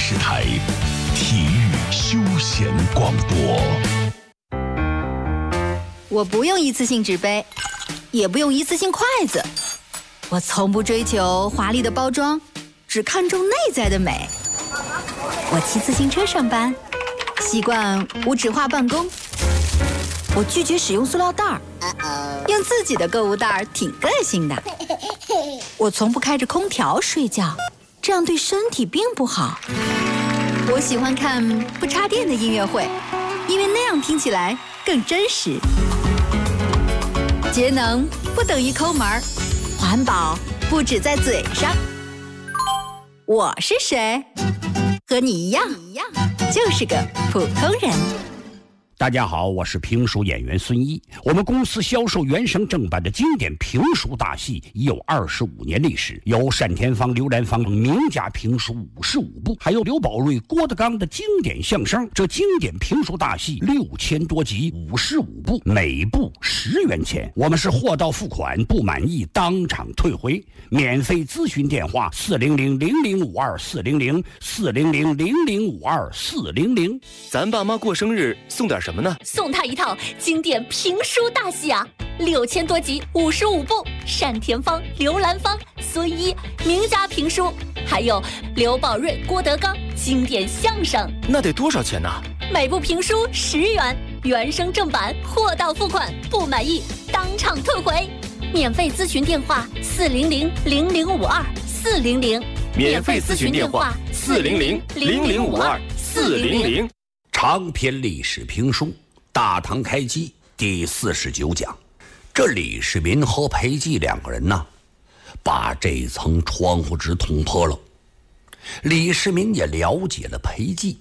视台体育休闲广播。 我不用一次性纸杯，也不用一次性筷子，我从不追求华丽的包装，只看重内在的美。我骑自行车上班，习惯无纸化办公。我拒绝使用塑料袋儿，用自己的购物袋儿挺个性的。我从不开着空调睡觉，这样对身体并不好。我喜欢看不插电的音乐会，因为那样听起来更真实。节能不等于抠门儿，环保不止在嘴上。我是谁？和你一样，就是个普通人。 大家好，我是评书演员孙一。我们公司销售原声正版的经典评书大戏已有25年历史，有单田芳、刘兰芳名家评书55部，还有刘宝瑞、郭德纲的经典相声。这经典评书大戏6000多集，55部，每部10元钱。我们是货到付款，不满意当场退回。免费咨询电话400-0052-400，400-0052-400。 咱爸妈过生日送点什么呢？ 送他一套经典评书大戏啊，6000多集，55部，单田芳、刘兰芳、孙一名家评书，还有刘宝瑞、郭德纲经典相声。 那得多少钱呢？ 每部评书10元，原声正版，货到付款，不满意当场退回。免费咨询电话400-0052-400， 免费咨询电话400-0052-400。 长篇历史评书《大唐开基》第49讲，这李世民和裴寂两个人呢，把这层窗户纸捅破了。李世民也了解了裴寂，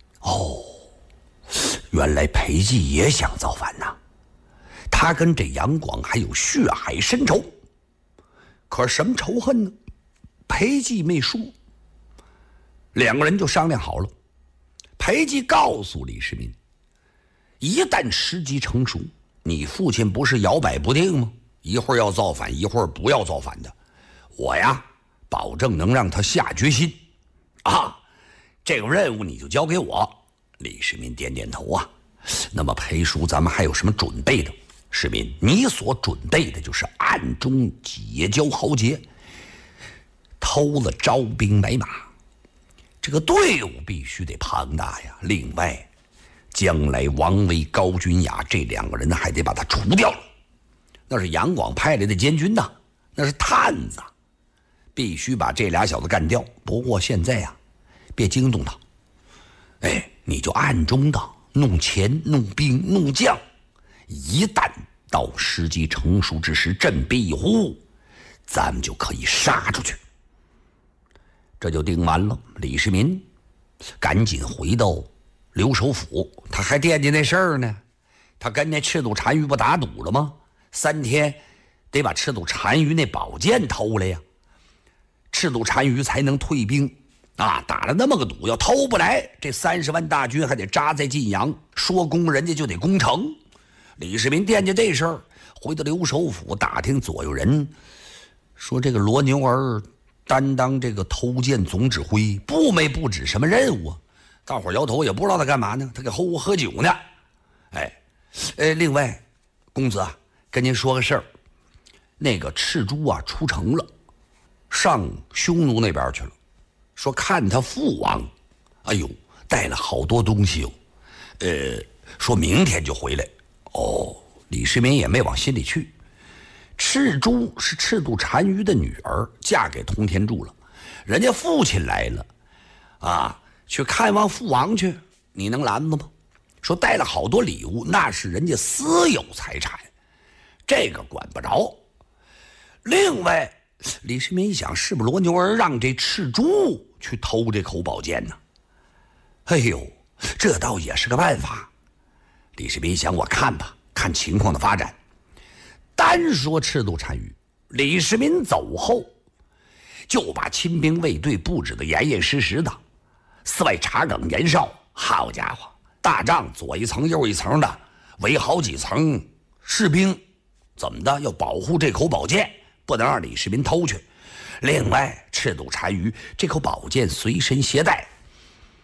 原来裴寂也想造反呐。他跟这杨广还有血海深仇，可是什么仇恨呢？裴寂没说，两个人就商量好了。裴寂告诉李世民，一旦时机成熟，你父亲不是摇摆不定吗？一会儿要造反，一会儿不要造反的，我呀保证能让他下决心啊！这个任务你就交给我。李世民点点头啊。那么裴叔，咱们还有什么准备的？世民，你所准备的就是暗中结交豪杰，偷了招兵买马，这个队伍必须得庞大呀。另外，将来王维、高君雅这两个人还得把他除掉了，那是杨广派来的监军呐，那是探子，必须把这俩小子干掉。不过现在呀，别惊动他，你就暗中的弄钱、弄兵、弄将，一旦到时机成熟之时，振臂一呼，咱们就可以杀出去。这就定完了。李世民赶紧回到留守府，他还惦记那事儿呢。他跟那赤兔单于不打赌了吗？3天得把赤兔单于那宝剑偷了呀，赤兔单于才能退兵啊！打了那么个赌，要偷不来，这30万大军还得扎在晋阳，说攻人家就得攻城。李世民惦记这事儿，回到留守府打听左右人，说这个罗牛儿担当这个偷剑总指挥，布置什么任务啊？大伙摇头，也不知道他干嘛呢，他给后屋喝酒呢。另外，公子啊，跟您说个事儿，那个赤珠啊出城了，上匈奴那边去了，说看他父王，带了好多东西说明天就回来。李世民也没往心里去。赤珠是赤兔单于的女儿，嫁给通天柱了，人家父亲来了啊，去看望父王去，你能拦着吗？说带了好多礼物，那是人家私有财产，这个管不着。另外，李世民一想，是不是罗牛儿让这赤珠去偷这口宝剑呢？这倒也是个办法。李世民想，我看吧，看情况的发展。单说赤兔单于，李世民走后，就把亲兵卫队布置得严严实实的。4外查岗严哨，好家伙，大帐左一层右一层的，围好几层士兵，怎么的要保护这口宝剑，不能让李世民偷去。另外，赤兔单于这口宝剑随身携带，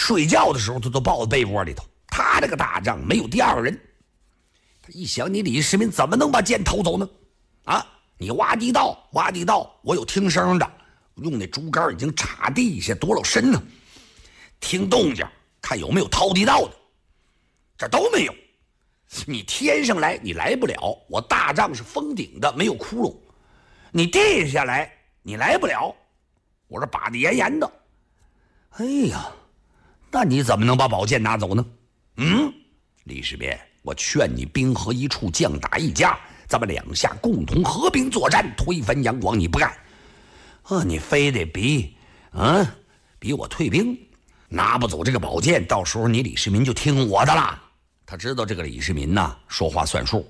睡觉的时候他都抱在被窝里头。他这个大帐没有第二个人。他一想，你李世民怎么能把剑偷走呢？啊，你挖地道，我有听声的，用那竹竿已经插地下多少深呢？听动静，看有没有掏地道的，这都没有。你天上来你来不了，我大帐是封顶的，没有窟窿。你地下来你来不了，我这把得严严的。哎呀，那你怎么能把宝剑拿走呢？李世民，我劝你兵合一处，将打一家，咱们两下共同合兵作战，推翻杨广。你不干你非得逼我退兵，拿不走这个宝剑，到时候你李世民就听我的了。他知道这个李世民呐，说话算数。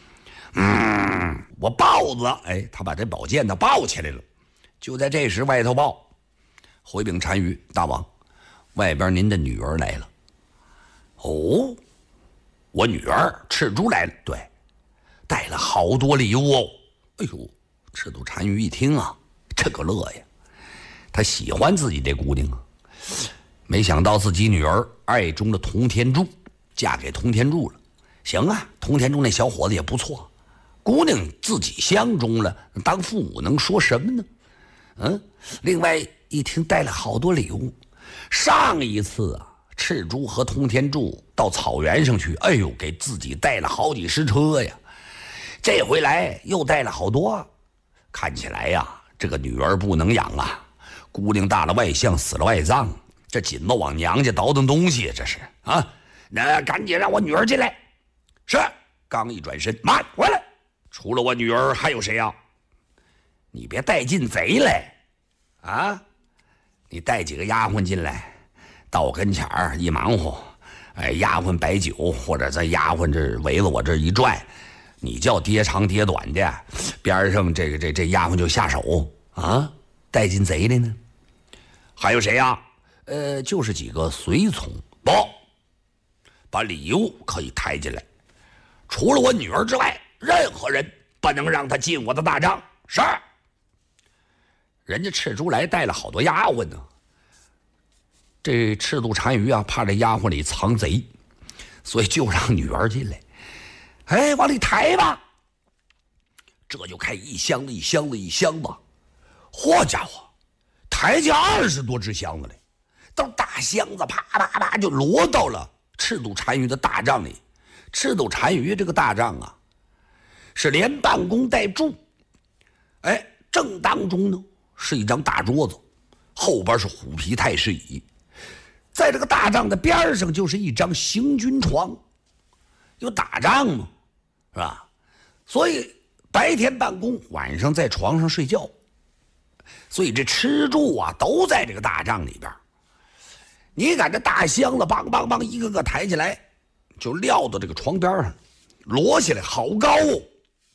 我豹子，他把这宝剑呢抱起来了。就在这时，外头报，回禀单于大王，外边您的女儿来了。哦，我女儿赤珠来了，对，带了好多礼物哦。哎呦，赤兔单于一听啊，这个乐呀，他喜欢自己这姑娘啊，没想到自己女儿爱中了佟天柱，嫁给佟天柱了。行啊，佟天柱那小伙子也不错，姑娘自己相中了，当父母能说什么呢？另外一听带了好多礼物，上一次啊，赤珠和佟天柱到草原上去，哎呦，给自己带了好几十车呀。这回来又带了好多，看起来呀，这个女儿不能养啊。姑娘大了外相，死了外葬，这紧着往娘家倒腾东西，这是啊。那赶紧让我女儿进来。是。刚一转身，慢，回来。除了我女儿还有谁呀？你别带进贼来啊！你带几个丫鬟进来，到我跟前儿一忙活，丫鬟摆酒，或者在丫鬟这围着我这一转，你叫爹长爹短的，边上这丫鬟就下手啊，带进贼来呢。还有谁呀？就是几个随从。不，把礼物可以抬进来，除了我女儿之外，任何人不能让他进我的大帐。是。人家赤珠来带了好多丫鬟呢。这赤兔单于啊，怕这丫鬟里藏贼，所以就让女儿进来。往里抬吧。这就开一箱子一箱子一箱子，嚯家伙，抬进20多只箱子来，都大箱子啪啪啪就摞到了赤兔单于的大帐里。赤兔单于这个大帐啊，是连办公带柱，正当中呢是一张大桌子，后边是虎皮太师椅，在这个大帐的边上就是一张行军床。有打仗嘛，是吧？所以白天办公，晚上在床上睡觉，所以这吃住啊都在这个大帐里边。你看这大箱子梆梆梆一个个抬起来，就撂到这个床边上，摞起来好高哦。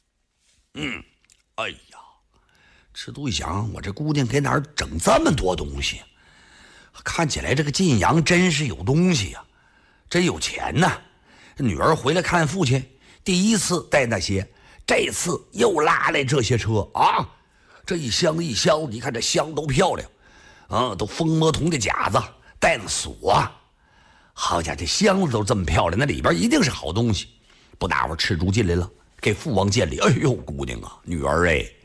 哎呀，赤兔一想，我这姑娘给哪儿整这么多东西？看起来这个晋阳真是有东西呀，真有钱呐。女儿回来看父亲，第一次带那些，这次又拉来这些车啊！这一箱一箱，你看这箱都漂亮，都风魔铜的夹子，带了锁啊。好家伙，这箱子都这么漂亮，那里边一定是好东西。不大会儿，赤珠进来了，给父王见礼。哎呦，姑娘啊，女儿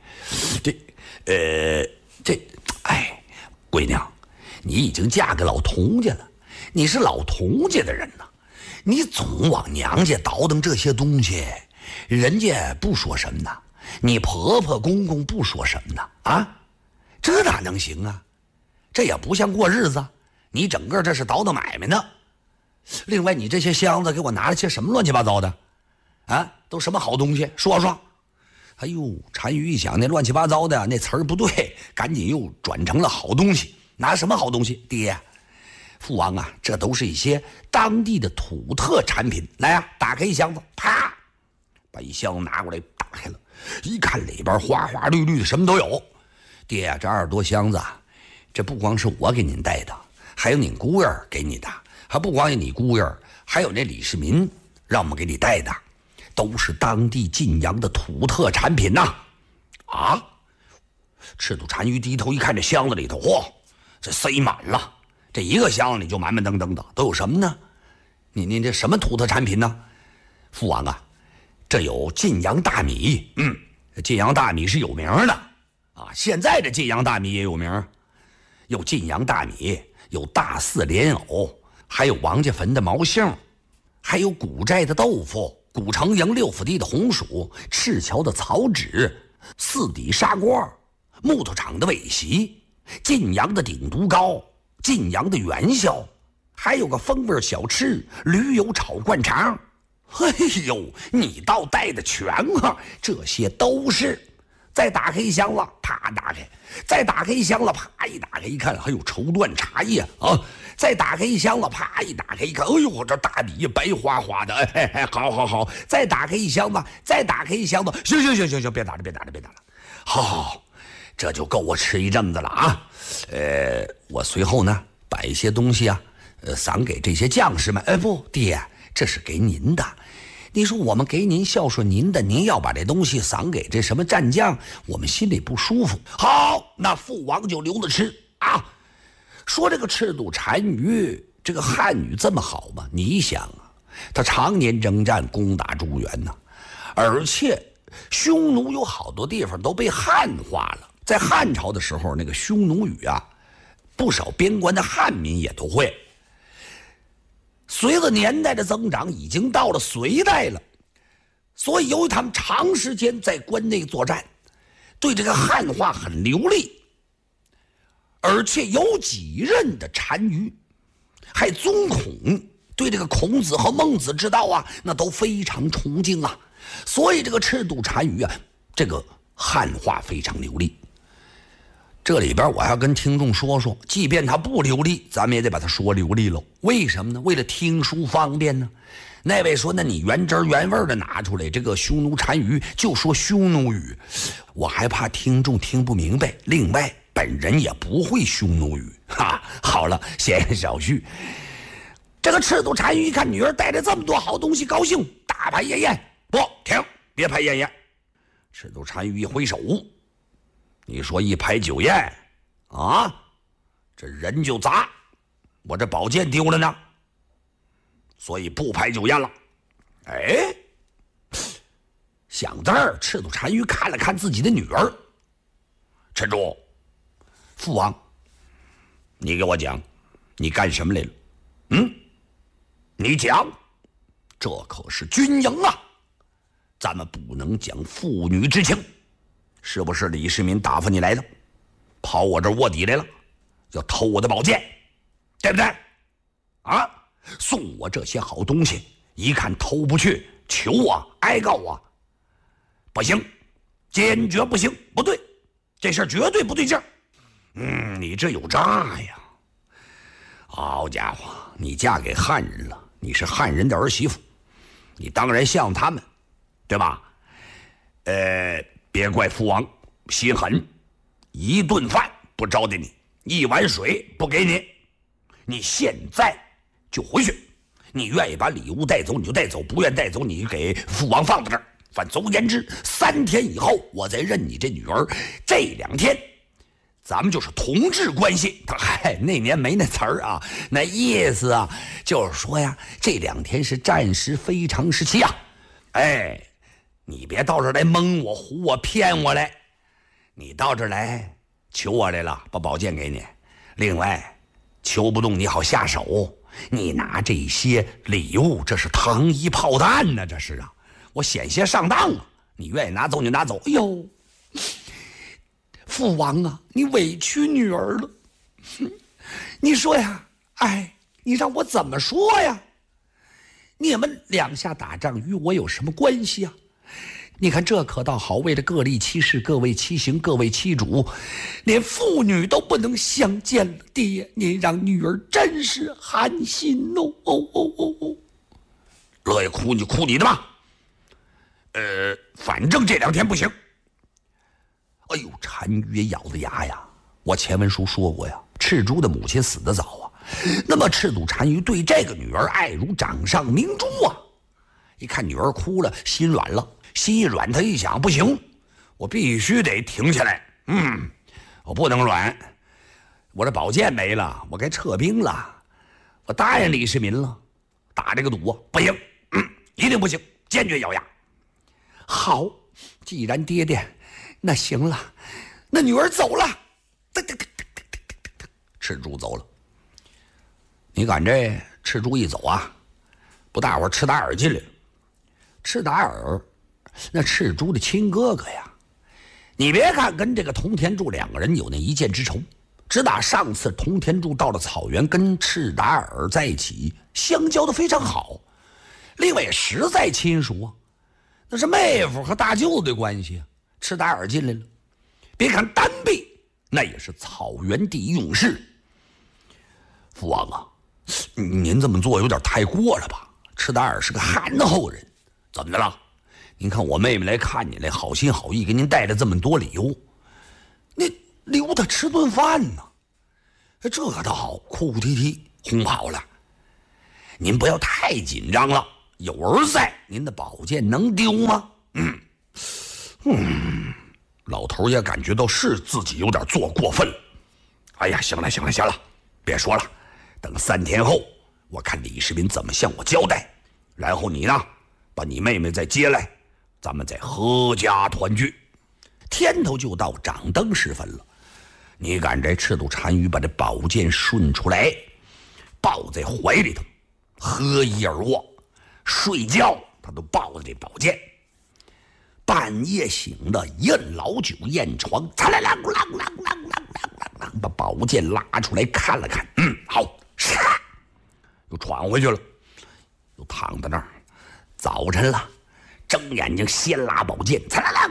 闺娘，你已经嫁给老佟家了，你是老佟家的人呐。你总往娘家倒腾这些东西，人家不说什么呢？你婆婆公公不说什么呢？啊，这哪能行啊？这也不像过日子，你整个这是倒腾买卖呢。另外，你这些箱子给我拿了些什么乱七八糟的？啊，都什么好东西？说说。哎呦，单于一想，那乱七八糟的那词儿不对，赶紧又转成了好东西。拿什么好东西？爹，父王啊，这都是一些当地的土特产品。来啊，打开一箱子，啪，把一箱子拿过来，打开了，一看里边花花绿绿的，什么都有。爹啊，这20多箱子，这不光是我给您带的，还有您姑爷给你的，还不光有你姑爷，还有那李世民让我们给你带的，都是当地晋阳的土特产品呐。赤兔单于低头一看，这箱子里头，嚯，这塞满了。 这一个箱里就满满登登的，都有什么呢？你这什么土特产品呢？父王啊，这有晋阳大米，晋阳大米是有名的啊，现在的晋阳大米也有名，有晋阳大米，有大四莲藕，还有王家坟的毛杏，还有古寨的豆腐，古城营六府地的红薯，赤桥的草纸，四底砂锅，木头厂的尾席，晋阳的鼎都糕，晋阳的元宵，还有个风味小吃驴油炒灌肠。哎呦，你倒带的全啊，这些都是。再打开一箱子，啪打开，再打开一箱子，啪一打开一看，还有绸缎茶叶啊！再打开一箱子，啪一打开一看，哎呦，我这大米白花花的，好，再打开一箱子，再打开一箱子，行，别打了，好，这就够我吃一阵子了啊！我随后呢，把一些东西啊，赏给这些将士们。不，爹，这是给您的。你说我们给您孝顺您的，您要把这东西赏给这什么战将，我们心里不舒服。好，那父王就留着吃啊。说这个赤肚单于，这个汉语这么好吗？你想啊，他常年征战攻打中原呢，而且匈奴有好多地方都被汉化了。在汉朝的时候，那个匈奴语啊，不少边关的汉民也都会。随着年代的增长，已经到了隋代了，所以由于他们长时间在关内作战，对这个汉话很流利，而且有几任的单于还尊孔，对这个孔子和孟子之道啊，那都非常崇敬啊。所以这个赤肚单于啊，这个汉话非常流利。这里边我还要跟听众说说，即便他不流利，咱们也得把他说流利喽。为什么呢？为了听书方便呢。那位说，那你原汁原味的拿出来，这个匈奴单于就说匈奴语，我还怕听众听不明白。另外，本人也不会匈奴语。好了，闲言少叙。这个赤肚单于一看女儿带着这么多好东西，高兴，大排宴宴。不，停，别排宴宴。赤肚单于一挥手。你说一排酒宴啊，这人就砸，我这宝剑丢了呢，所以不排酒宴了。想这儿，赤肚单于看了看自己的女儿，陈主，父王，你给我讲，你干什么来了？你讲，这可是军营啊，咱们不能讲父女之情。是不是李世民打发你来的，跑我这卧底来了，要偷我的宝剑，对不对？啊，送我这些好东西，一看偷不去，求我哀告我，不行，坚决不行，不对，这事儿绝对不对劲儿。你这有诈呀！好家伙，你嫁给汉人了，你是汉人的儿媳妇，你当然像他们，对吧？别怪父王心狠，一顿饭不招待你，一碗水不给你，你现在就回去。你愿意把礼物带走你就带走，不愿带走你给父王放在这儿。反总而言之，3天以后我再认你这女儿。这2天咱们就是同志关系。那年没那词儿啊，那意思啊，就是说呀，这2天是暂时非常时期啊。你别到这儿来蒙我、唬我、骗我来，你到这儿来求我来了，把宝剑给你。另外，求不动你好下手，你拿这些礼物，这是糖衣炮弹呢，这是啊，我险些上当啊！你愿意拿走你就拿走。哎呦，父王啊，你委屈女儿了。你说呀，你让我怎么说呀？你们2下打仗与我有什么关系啊？你看这可倒好，为了各立其事，各为其行，各为其主，连父女都不能相见了。爹，您让女儿真是寒心哦！乐意哭你哭你的吧。反正这2天不行。哎呦，单于也咬着牙呀。我前文书说过呀，赤珠的母亲死得早啊，那么赤肚单于对这个女儿爱如掌上明珠啊。一看女儿哭了，心软了。心一软，他一想，不行，我必须得停下来。我不能软， 我这宝剑没了，我该撤兵了。我答应李世民了，打这个赌啊，不行，一定不行，坚决咬牙。好，既然爹爹，那行了，那女儿走了，赤猪走了。你看这赤猪一走啊，不大会儿赤达尔进来了。赤达尔，那赤猪的亲哥哥呀。你别看跟这个佟天柱两个人有那一箭之仇，只打上次佟天柱到了草原，跟赤达尔在一起，相交的非常好，另外也实在亲属啊，那是妹夫和大舅子的关系啊。赤达尔进来了，别看单臂，那也是草原地勇士。父王啊，您这么做有点太过了吧？赤达尔是个憨厚人，怎么的了？您看我妹妹来看你来，好心好意给您带了这么多礼物，你留她吃顿饭呢？这倒好，哭哭啼啼哄跑了。您不要太紧张了，有儿在，您的宝剑能丢吗？老头也感觉到是自己有点做过分了。哎呀，行了，别说了，等3天后，我看李世民怎么向我交代，然后你呢，把你妹妹再接来。咱们再阖家团聚。天头就到掌灯时分了，你赶这赤兔单于把这宝剑顺出来，抱在怀里头，合衣而卧，睡觉他都抱着这宝剑。半夜醒的宴老酒宴床，把宝剑拉出来看了看，好，又闯回去了，又躺在那儿。早晨了，睁眼睛先拉宝剑，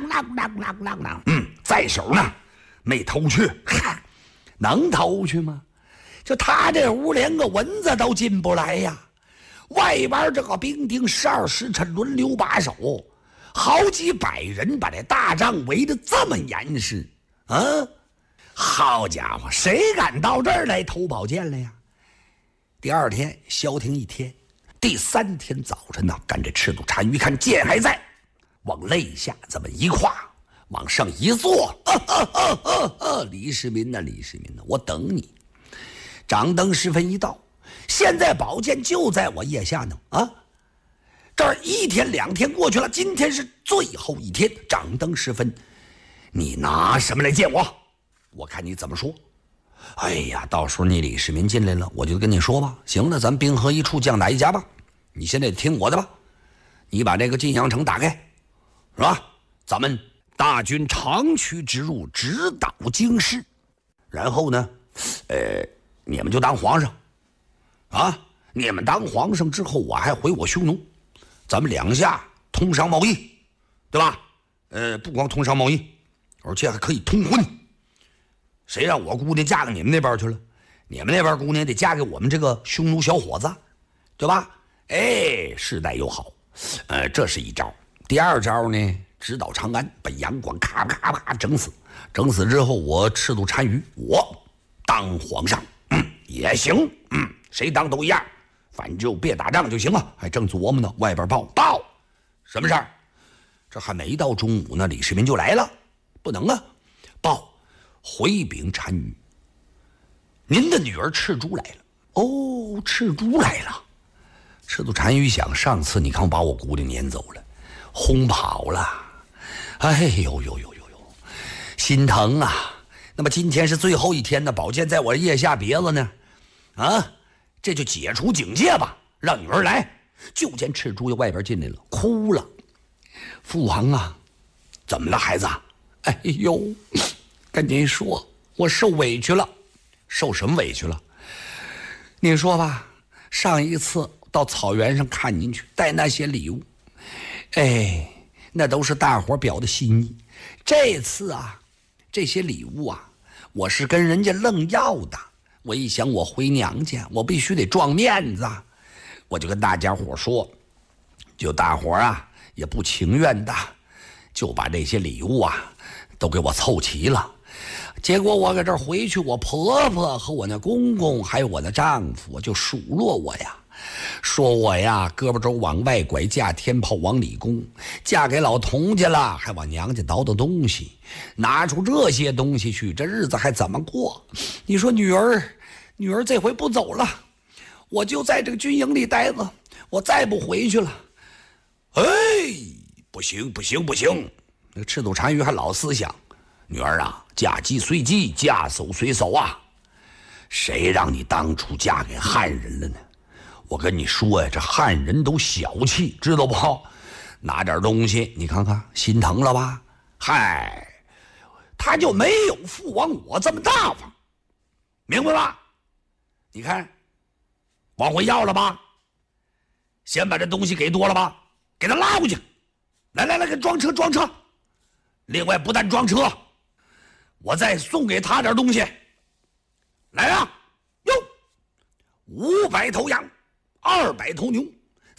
在手呢，没偷去，能偷去吗？就他这屋连个蚊子都进不来呀，外边这个兵丁12时辰轮流把守，好几百人把这大帐围得这么严实啊！好家伙，谁敢到这儿来偷宝剑了呀？第二天消停一天，第3天早晨呢，赶这赤兔单于看剑还在，往肋下这么一跨，往上一坐，李世民呐，李世民呐，我等你。掌灯时分一到，现在宝剑就在我腋下呢啊！这儿1天2天过去了，今天是最后一天，掌灯时分，你拿什么来见我？我看你怎么说。哎呀，到时候你李世民进来了，我就跟你说吧。行了，咱兵合一处，将打一家吧。你现在听我的吧，你把这个晋阳城打开，是吧？咱们大军长驱直入，直捣京师。然后呢，你们就当皇上，啊，你们当皇上之后，我还回我匈奴，咱们两下通商贸易，对吧？不光通商贸易，而且还可以通婚。谁让我姑娘嫁给你们那边去了？你们那边姑娘得嫁给我们这个匈奴小伙子，对吧？哎，世代友好，这是一招。第二招呢，直捣长安，把杨广咔咔咔整死。整死之后，我赤兔单于，我当皇上，也行，谁当都一样，反正就别打仗就行了。还正琢磨呢，外边报，什么事儿？这还没到中午呢，李世民就来了，不能啊，报。回禀单于，您的女儿赤猪来了。哦，赤猪来了。赤兔单于想，上次你看把我姑娘撵走了，轰跑了，哎呦，心疼啊。那么今天是最后一天呢，宝剑在我腋下别子呢，啊，这就解除警戒吧，让女儿来。就见赤猪由外边进来了，哭了。父王啊，怎么了孩子？哎呦，跟您说，我受委屈了。受什么委屈了？您说吧，上一次到草原上看您去，带那些礼物，哎，那都是大伙表的心意。这次啊，这些礼物啊，我是跟人家愣要的。我一想，我回娘家，我必须得壮面子，我就跟大家伙说，就大伙啊也不情愿的，就把这些礼物啊都给我凑齐了。结果我搁这儿回去，我婆婆和我那公公还有我的丈夫就数落我呀， 说我呀胳膊肘往外拐，架天炮往里攻，嫁给老童家了，还往娘家倒东西，拿出这些东西去，这日子还怎么过？你说女儿这回不走了，我就在这个军营里待着，我再不回去了。哎，不行！那个赤兔单于还老思想，女儿啊，嫁鸡随鸡，嫁叟随叟啊。谁让你当初嫁给汉人了呢？我跟你说呀，这汉人都小气，知道不？拿点东西，你看看，心疼了吧？嗨，他就没有父王我这么大方，明白吧？你看，往回要了吧？先把这东西给多了吧，给他拉回去。来，给装车。另外，不但装车，我再送给他点东西。来啊，哟，500头羊，200头牛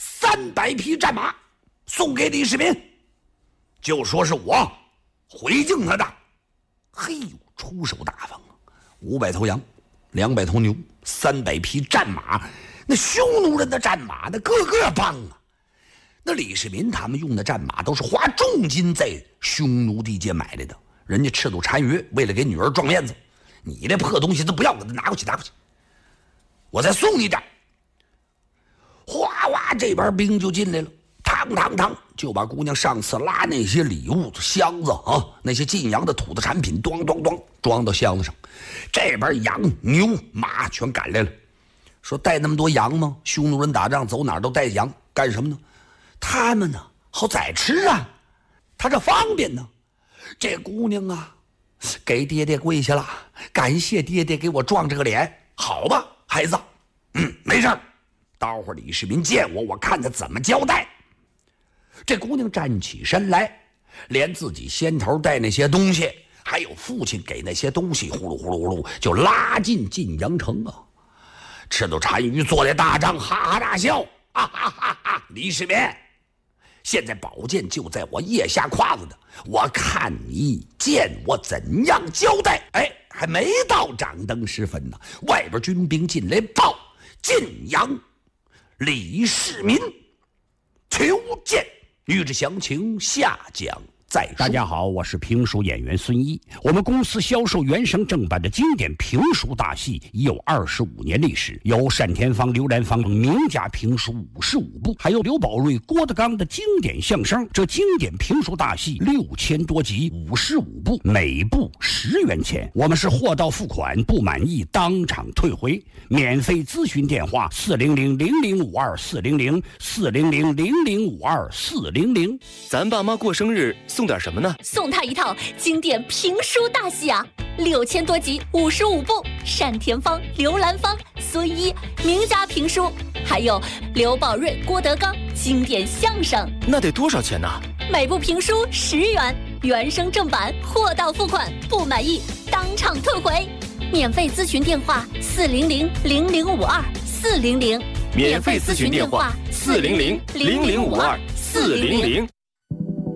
，300匹战马，送给李世民，就说是我回敬他的。嘿呦，出手大方啊！500头羊，200头牛，300匹战马，那匈奴人的战马那个个棒啊！那李世民他们用的战马都是花重金在匈奴地界买来的，人家赤兔单于为了给女儿壮面子，你这破东西都不要，给他拿过去，我再送你点。哗哗，这边兵就进来了，嘡，就把姑娘上次拉那些礼物箱子啊，那些进洋的土的产品，咚装到箱子上。这边羊牛马全赶来了，说带那么多羊吗？匈奴人打仗走哪儿都带羊，干什么呢？他们呢好宰吃啊，他这方便呢。这姑娘啊，给爹爹跪下了，感谢爹爹给我壮这个脸，好吧，孩子，没事儿。待会儿李世民见我看他怎么交代。这姑娘站起身来，连自己先头带那些东西，还有父亲给那些东西，呼噜就拉进晋阳城啊。赤兔单于坐在大帐，哈哈大笑，哈！李世民，现在宝剑就在我腋下胯子的，我看你见我怎样交代。哎，还没到掌灯时分呢，外边军兵进来报，晋阳李世民求见。欲知详情，下讲再说。 大家好，我是评书演员孙一。我们公司销售原声正版的经典评书大戏已有25年历史，有单田芳、刘兰芳名家评书55部，还有刘宝瑞、郭德纲的经典相声。这经典评书大戏6000多集，55部，每部10元钱。我们是货到付款，不满意当场退回。免费咨询电话400-0052-400，400-0052-400。 咱爸妈过生日送点什么呢？ 送他一套经典评书大戏啊，6000多集，55部，单田芳、刘兰芳、孙一名家评书，还有刘宝瑞、郭德纲经典相声。 那得多少钱呢？ 每部评书10元，原声正版，货到付款，不满意当场退回。免费咨询电话400-0052-400， 免费咨询电话400-0052-400。